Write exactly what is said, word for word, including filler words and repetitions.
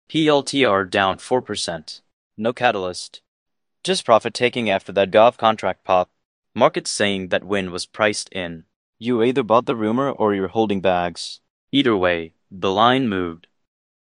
P L T R down four percent. No catalyst. Just profit taking after that Gov contract pop. Markets saying that win was priced in. You either bought the rumor or you're holding bags. Either way, the line moved.